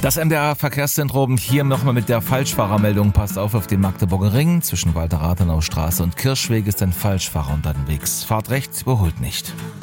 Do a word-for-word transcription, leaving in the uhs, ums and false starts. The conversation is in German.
Das M D R-Verkehrszentrum hier nochmal mit der Falschfahrermeldung. Passt auf auf den Magdeburger Ring. Zwischen Walter-Rathenau-Straße und Kirschweg ist ein Falschfahrer unterwegs. Fahrt rechts, überholt nicht.